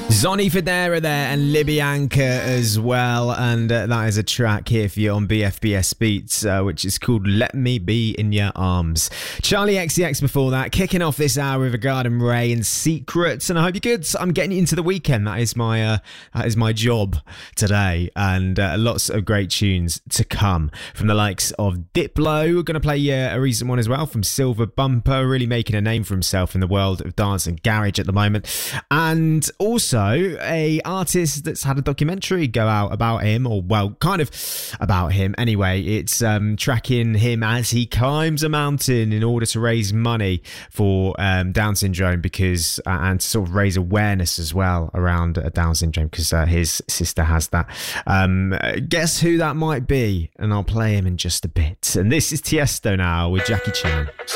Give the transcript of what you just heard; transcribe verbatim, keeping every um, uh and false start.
Zonny Federa there and Libyanka as well, and uh, that is a track here for you on B F B S Beats, uh, which is called Let Me Be In Your Arms. Charlie X C X before that, kicking off this hour with a Garden Ray and Secrets, and I hope you're good. I'm getting into the weekend. That is my uh, that is my job today, and uh, lots of great tunes to come from the likes of Diplo. We're going to play uh, a recent one as well from Silver Bumper, really making a name for himself in the world of dance and garage at the moment, and also a artist that's had a documentary go out about him, or well, kind of about him anyway. It's um, tracking him as he climbs a mountain in order to raise money for um, Down syndrome, because uh, and to sort of raise awareness as well around uh, Down syndrome, because uh, his sister has that. Um, guess who that might be? And I'll play him in just a bit. And this is Tiesto now with Jackie Chan.